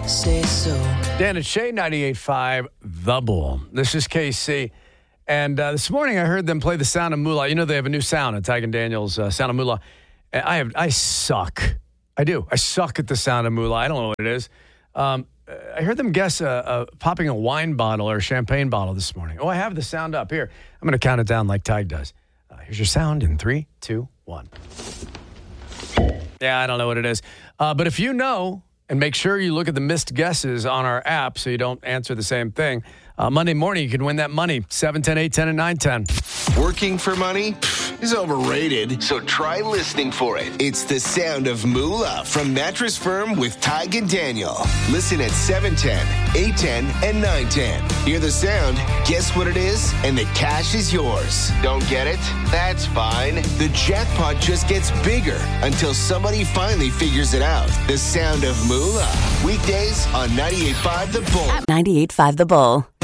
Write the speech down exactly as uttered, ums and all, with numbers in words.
say so. Dan and Shay, ninety-eight point five, The Bull. This is K C. And uh, this morning I heard them play the Sound of Moolah. You know they have a new sound at Tig and Daniel's uh, Sound of Moolah. And I have, I suck. I do. I suck at the Sound of Moolah. I don't know what it is. Um, I heard them guess uh, uh, popping a wine bottle or a champagne bottle this morning. Oh, I have the sound up here. I'm going to count it down like Tig does. Uh, here's your sound in three, two, one. Yeah, I don't know what it is. Uh, but if you know, and make sure you look at the missed guesses on our app so you don't answer the same thing. Uh, Monday morning, you can win that money. seven ten, eight ten, and nine ten. Working for money Pfft, is overrated, so try listening for it. It's the Sound of Moolah from Mattress Firm with Tig and Daniel. Listen at seven ten, eight ten, and nine ten. Hear the sound, guess what it is, and the cash is yours. Don't get it? That's fine. The jackpot just gets bigger until somebody finally figures it out. The Sound of Moolah. Weekdays on ninety-eight point five The Bull. ninety-eight point five The Bull.